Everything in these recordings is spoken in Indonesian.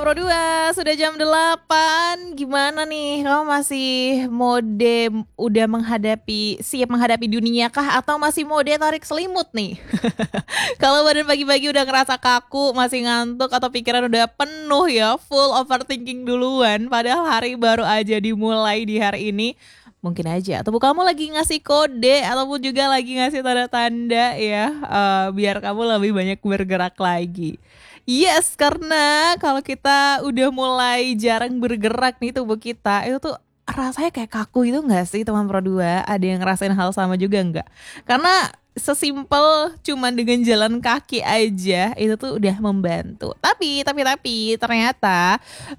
Pro 2, sudah jam 8. Gimana nih? Kamu masih mode udah siap menghadapi dunia kah? Atau masih mode tarik selimut nih? Kalau badan pagi-pagi udah ngerasa kaku, masih ngantuk, atau pikiran udah penuh ya, full overthinking duluan. Padahal hari baru aja dimulai di hari ini. Mungkin aja tubuh kamu lagi ngasih kode ataupun juga lagi ngasih tanda-tanda ya, biar kamu lebih banyak bergerak lagi. Yes, karena kalau kita udah mulai jarang bergerak nih tubuh kita, itu tuh rasanya kayak kaku itu nggak sih teman Pro 2? Ada yang ngerasain hal sama juga nggak? Karena sesimpel cuman dengan jalan kaki aja itu tuh udah membantu. Tapi ternyata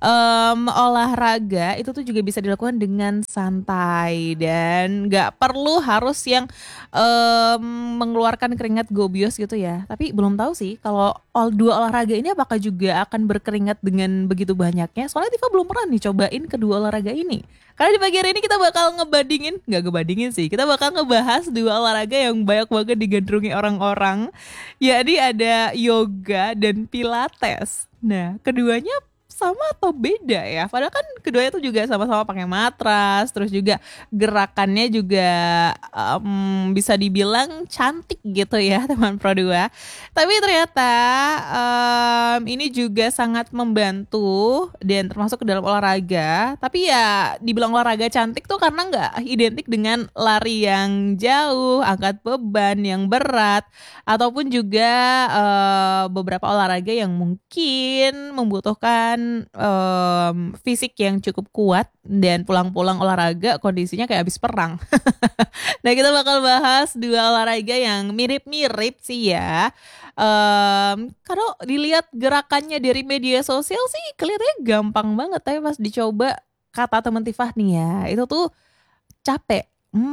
olahraga itu tuh juga bisa dilakukan dengan santai dan nggak perlu harus yang mengeluarkan keringat gobios gitu ya. Tapi belum tahu sih kalau dua olahraga ini apakah juga akan berkeringat dengan begitu banyaknya. Soalnya Tifa belum pernah nih cobain kedua olahraga ini. Karena di pagi hari ini kita bakal nggak ngebandingin sih. Kita bakal ngebahas dua olahraga yang banyak banget digandrungi orang-orang. Yakni ada yoga dan pilates. Nah, keduanya sama atau beda ya? Padahal kan keduanya tuh juga sama-sama pakai matras, terus juga gerakannya juga bisa dibilang cantik gitu ya teman Pro 2. Tapi ternyata ini juga sangat membantu dan termasuk ke dalam olahraga. Tapi ya dibilang olahraga cantik tuh karena nggak identik dengan lari yang jauh, angkat beban yang berat, ataupun juga beberapa olahraga yang mungkin membutuhkan fisik yang cukup kuat dan pulang-pulang olahraga kondisinya kayak habis perang. Nah, kita bakal bahas dua olahraga yang mirip-mirip sih ya. Kalau dilihat gerakannya dari media sosial sih kelihatannya gampang banget, tapi pas dicoba kata temen Tifah nih ya, itu tuh capek.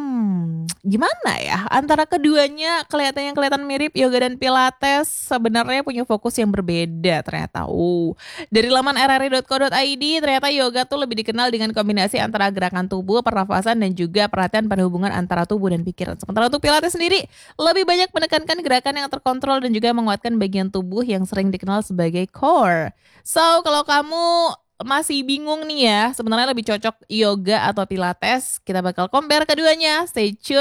Gimana ya? Antara keduanya kelihatan mirip, yoga dan pilates sebenarnya punya fokus yang berbeda ternyata. Dari laman rri.co.id ternyata yoga tuh lebih dikenal dengan kombinasi antara gerakan tubuh, pernafasan dan juga perhatian pada hubungan antara tubuh dan pikiran. Sementara untuk pilates sendiri lebih banyak menekankan gerakan yang terkontrol dan juga menguatkan bagian tubuh yang sering dikenal sebagai core. So, kalau kamu masih bingung nih ya, sebenarnya lebih cocok yoga atau pilates, kita bakal compare keduanya. Stay tune.